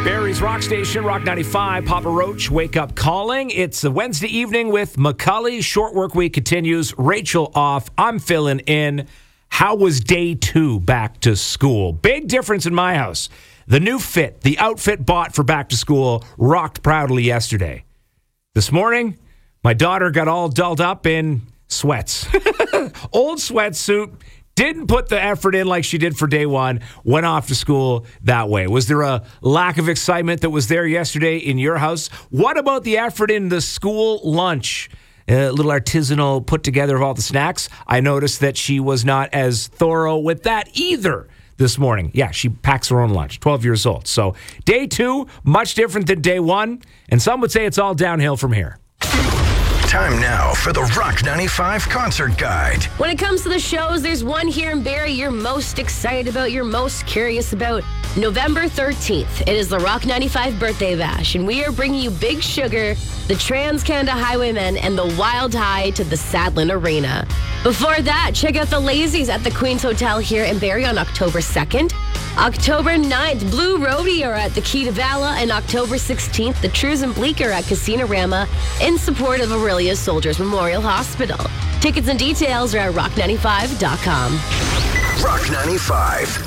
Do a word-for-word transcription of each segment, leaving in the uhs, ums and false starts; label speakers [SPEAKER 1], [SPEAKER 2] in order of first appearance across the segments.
[SPEAKER 1] Barry's Rock Station, Rock ninety-five, Papa Roach, Wake Up Calling. It's a Wednesday evening with Macaulay. Short work week continues. Rachel off. I'm filling in. How was day two back to school? Big difference in my house. The new fit, the outfit bought for back to school, rocked proudly yesterday. This morning, my daughter got all dolled up in sweats. Old sweatsuit. Didn't put the effort in like she did for day one, went off to school that way. Was there a lack of excitement that was there yesterday in your house? What about the effort in the school lunch? A little artisanal put together of all the snacks. I noticed that she was not as thorough with that either this morning. Yeah, she packs her own lunch, twelve years old. So day two, much different than day one. And some would say it's all downhill from here.
[SPEAKER 2] Time now for the Rock ninety-five Concert Guide.
[SPEAKER 3] When it comes to the shows, there's one here in Barrie you're most excited about, you're most curious about. November thirteenth, it is the Rock ninety-five Birthday Bash, and we are bringing you Big Sugar, the Trans-Canada Highwaymen, and the Wild High to the Sadlin Arena. Before that, check out the Lazies at the Queen's Hotel here in Barrie on October second. October ninth, Blue Roadie are at the Key to Vala, and October sixteenth, the Trues and Bleak are at Casino Rama in support of Aurelia Soldiers Memorial Hospital. Tickets and details are at rock ninety-five dot com.
[SPEAKER 2] Rock ninety-five.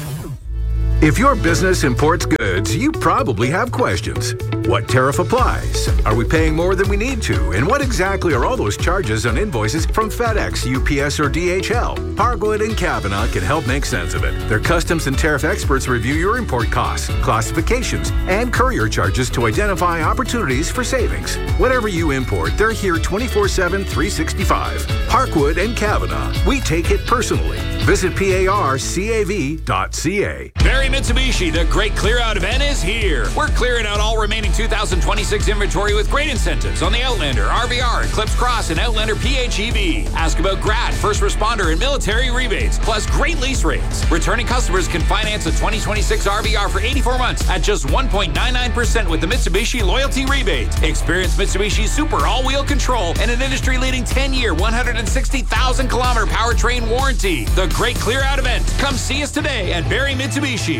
[SPEAKER 4] If your business imports goods, you probably have questions. What tariff applies? Are we paying more than we need to? And what exactly are all those charges on invoices from FedEx, U P S, or D H L? Harwood and Kavanaugh can help make sense of it. Their customs and tariff experts review your import costs, classifications, and courier charges to identify opportunities for savings. Whatever you import, they're here twenty-four seven, three sixty-five. Harwood and Kavanaugh. We take it personally. Visit P A R C A V dot C A.
[SPEAKER 5] Barrie Mitsubishi, the great clear out event is here. We're clearing out all remaining two thousand twenty-six inventory with great incentives on the Outlander, R V R, Eclipse Cross, and Outlander P H E V. Ask about grad, first responder, and military rebates, plus great lease rates. Returning customers can finance a twenty twenty-six R V R for eighty-four months at just one point nine nine percent with the Mitsubishi Loyalty Rebate. Experience Mitsubishi's super all-wheel control and an industry-leading ten-year, one hundred sixty thousand kilometer powertrain warranty. The great clear out event. Come see us today at Barrie Mitsubishi.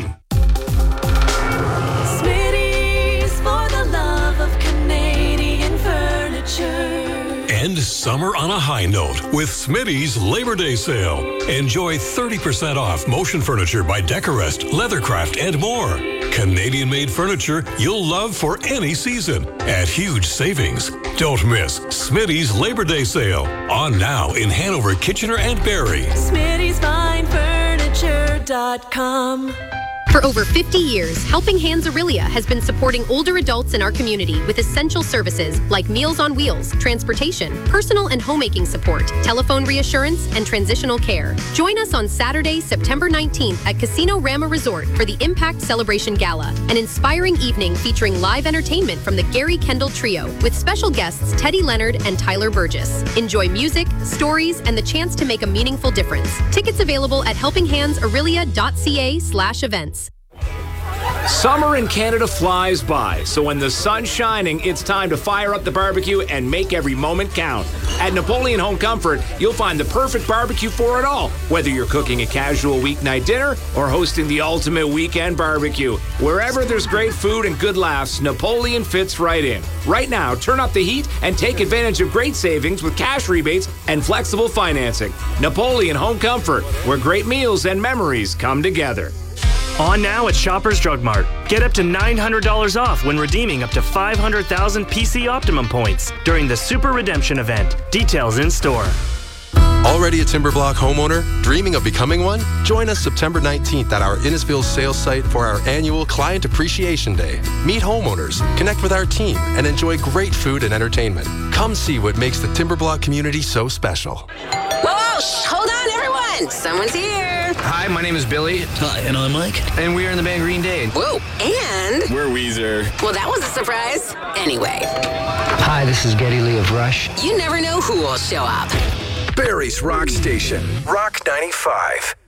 [SPEAKER 6] Smitty's for the love of Canadian furniture.
[SPEAKER 7] End summer on a high note with Smitty's Labor Day sale. Enjoy thirty percent off motion furniture by Decorest, Leathercraft, and more. Canadian-made furniture you'll love for any season at huge savings. Don't miss Smitty's Labor Day sale. On now in Hanover, Kitchener, and Barrie.
[SPEAKER 6] Smitty's Fine Furniture dot com.
[SPEAKER 8] For over fifty years, Helping Hands Aurelia has been supporting older adults in our community with essential services like Meals on Wheels, transportation, personal and homemaking support, telephone reassurance, and transitional care. Join us on Saturday, September nineteenth at Casino Rama Resort for the Impact Celebration Gala, an inspiring evening featuring live entertainment from the Gary Kendall Trio with special guests Teddy Leonard and Tyler Burgess. Enjoy music, stories, and the chance to make a meaningful difference. Tickets available at helping hands aurelia dot c a slash events.
[SPEAKER 1] Summer in Canada flies by, so when the sun's shining, it's time to fire up the barbecue and make every moment count. At Napoleon Home Comfort, you'll find the perfect barbecue for it all, whether you're cooking a casual weeknight dinner or hosting the ultimate weekend barbecue. Wherever there's great food and good laughs, Napoleon fits right in. Right now, turn up the heat and take advantage of great savings with cash rebates and flexible financing. Napoleon Home Comfort, where great meals and memories come together.
[SPEAKER 9] On now at Shoppers Drug Mart. Get up to nine hundred dollars off when redeeming up to five hundred thousand P C Optimum points during the Super Redemption event. Details in store.
[SPEAKER 10] Already a Timberblock homeowner? Dreaming of becoming one? Join us September nineteenth at our Innisfil sales site for our annual Client Appreciation Day. Meet homeowners, connect with our team, and enjoy great food and entertainment. Come see what makes the Timberblock community so special.
[SPEAKER 3] Whoa, whoa, shh, hold on, everyone. Someone's here.
[SPEAKER 11] Hi, my name is Billy.
[SPEAKER 12] Hi, and I'm Mike.
[SPEAKER 11] And we are in the band Green Day.
[SPEAKER 3] Whoa, and?
[SPEAKER 11] We're Weezer.
[SPEAKER 3] Well, that was a surprise. Anyway.
[SPEAKER 13] Hi, this is Geddy Lee of Rush.
[SPEAKER 3] You never know who will show up.
[SPEAKER 2] Barrie's Rock Station, Rock ninety-five.